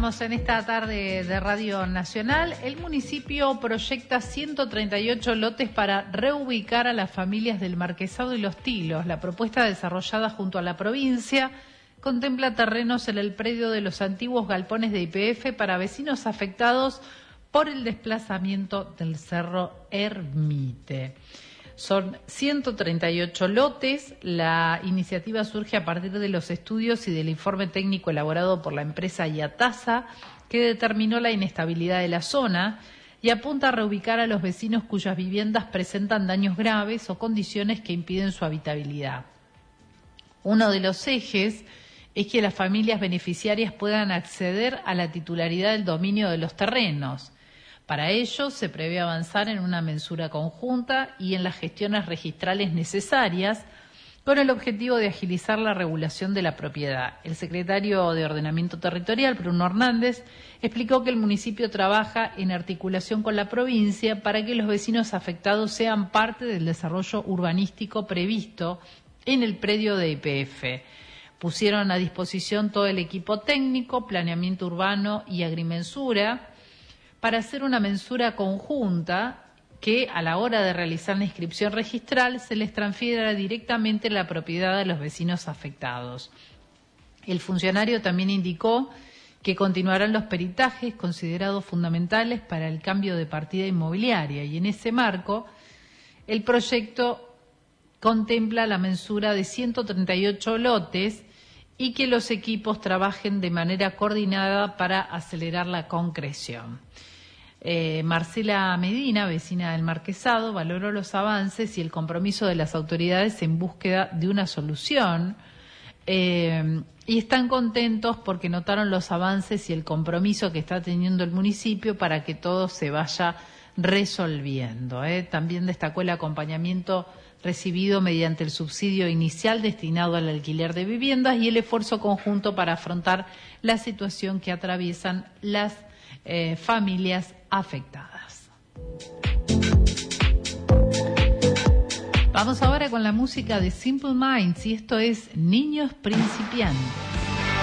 Continuamos en esta tarde de Radio Nacional. El municipio proyecta 138 lotes para reubicar a las familias del Marquesado y Los Tilos. La propuesta desarrollada junto a la provincia contempla terrenos en el predio de los antiguos galpones de YPF para vecinos afectados por el desplazamiento del Cerro Ermite. Son 138 lotes. La iniciativa surge a partir de los estudios y del informe técnico elaborado por la empresa Iatasa, que determinó la inestabilidad de la zona y apunta a reubicar a los vecinos cuyas viviendas presentan daños graves o condiciones que impiden su habitabilidad. Uno de los ejes es que las familias beneficiarias puedan acceder a la titularidad del dominio de los terrenos. Para ello, se prevé avanzar en una mensura conjunta y en las gestiones registrales necesarias con el objetivo de agilizar la regulación de la propiedad. El secretario de Ordenamiento Territorial, Bruno Hernández, explicó que el municipio trabaja en articulación con la provincia para que los vecinos afectados sean parte del desarrollo urbanístico previsto en el predio de YPF. Pusieron a disposición todo el equipo técnico, planeamiento urbano y agrimensura, para hacer una mensura conjunta que a la hora de realizar la inscripción registral se les transfiera directamente la propiedad a los vecinos afectados. El funcionario también indicó que continuarán los peritajes considerados fundamentales para el cambio de partida inmobiliaria y en ese marco el proyecto contempla la mensura de 138 lotes y que los equipos trabajen de manera coordinada para acelerar la concreción. Marcela Medina, vecina del Marquesado, valoró los avances y el compromiso de las autoridades en búsqueda de una solución y están contentos porque notaron los avances y el compromiso que está teniendo el municipio para que todo se vaya resolviendo. También destacó el acompañamiento recibido mediante el subsidio inicial destinado al alquiler de viviendas y el esfuerzo conjunto para afrontar la situación que atraviesan las familias afectadas. Vamos ahora con la música de Simple Minds y esto es Niños Principiantes.